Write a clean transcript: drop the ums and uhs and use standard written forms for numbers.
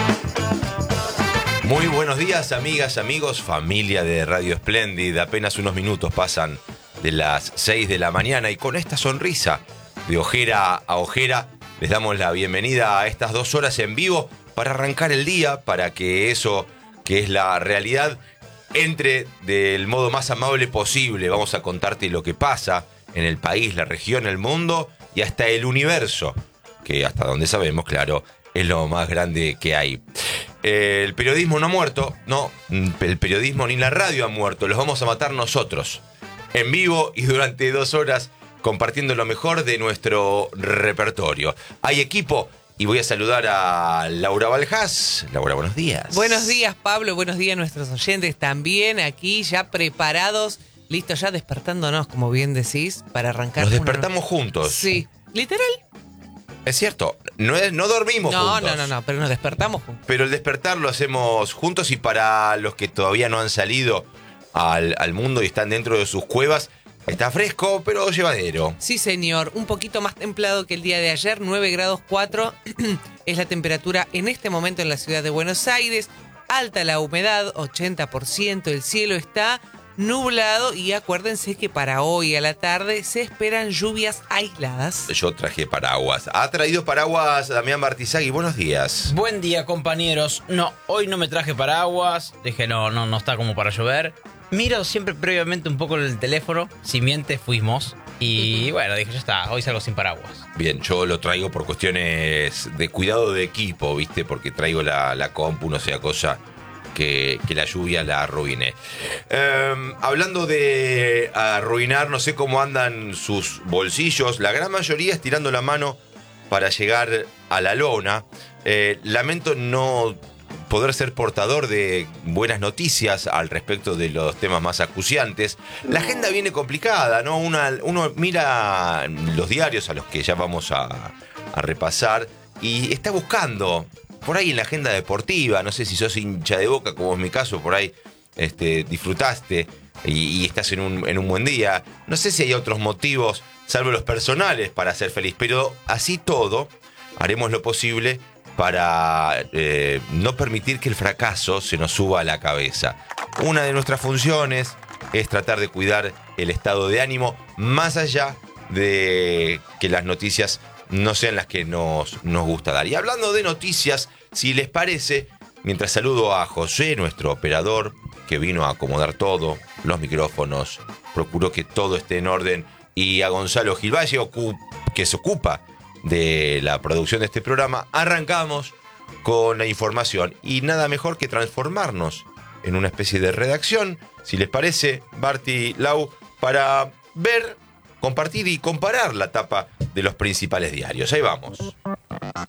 Muy buenos días, amigas, amigos, familia de Radio Espléndida. Apenas unos minutos pasan de las 6 de la mañana y con esta sonrisa de ojera a ojera les damos la bienvenida a estas 2 horas en vivo para arrancar el día, para que eso que es la realidad entre del modo más amable posible. Vamos a contarte lo que pasa en el país, la región, el mundo y hasta el universo, que hasta donde sabemos, claro, es lo más grande que hay. El periodismo no ha muerto, no, el periodismo ni la radio ha muerto, los vamos a matar nosotros, en vivo y durante 2 horas, compartiendo lo mejor de nuestro repertorio. Hay equipo y voy a saludar a Laura Valjas. Laura, buenos días. Buenos días, Pablo, buenos días a nuestros oyentes también, aquí ya preparados, listos ya despertándonos, como bien decís, para arrancar. Nos despertamos juntos. Sí, literal. Es cierto, no dormimos juntos. No, pero nos despertamos juntos. Pero el despertar lo hacemos juntos y para los que todavía no han salido al mundo y están dentro de sus cuevas, está fresco, pero llevadero. Sí, señor, un poquito más templado que el día de ayer, 9 grados 4 es la temperatura en este momento en la ciudad de Buenos Aires, alta la humedad, 80%, el cielo está nublado y acuérdense que para hoy a la tarde se esperan lluvias aisladas. Yo traje paraguas. Ha traído paraguas Damián Bartizagui. Buenos días. Buen día, compañeros. No, hoy no me traje paraguas. Dije, no está como para llover. Miro siempre previamente un poco el teléfono. Si miente, fuimos. Y bueno, dije, ya está, hoy salgo sin paraguas. Bien, yo lo traigo por cuestiones de cuidado de equipo, ¿viste? Porque traigo la compu, no sea cosa que la lluvia la arruine. Hablando de arruinar, no sé cómo andan sus bolsillos. La gran mayoría estirando la mano para llegar a la lona. Lamento no poder ser portador de buenas noticias al respecto de los temas más acuciantes. La agenda viene complicada, ¿no? Uno mira los diarios a los que ya vamos a repasar y está buscando por ahí en la agenda deportiva. No sé si sos hincha de Boca, como es mi caso, por ahí disfrutaste y estás en un buen día. No sé si hay otros motivos, salvo los personales, para ser feliz, pero así todo, haremos lo posible para no permitir que el fracaso se nos suba a la cabeza. Una de nuestras funciones es tratar de cuidar el estado de ánimo, más allá de que las noticias no sean las que nos gusta dar. Y hablando de noticias, si les parece, mientras saludo a José, nuestro operador, que vino a acomodar todo, los micrófonos, procuró que todo esté en orden, y a Gonzalo Gilvalle, que se ocupa de la producción de este programa, arrancamos con la información. Y nada mejor que transformarnos en una especie de redacción, si les parece, Barty, Lau, para ver, compartir y comparar la tapa de los principales diarios. Ahí vamos.